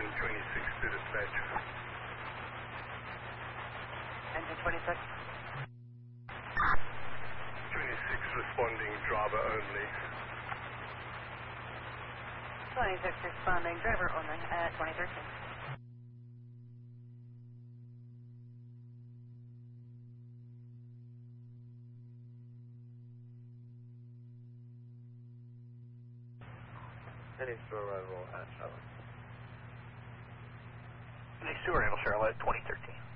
26 to dispatch. Engine 26. 26 responding, driver only. 26 responding, driver only at 2013. Heading to arrival at Charlotte. Next to arrival, Charlotte, 2013.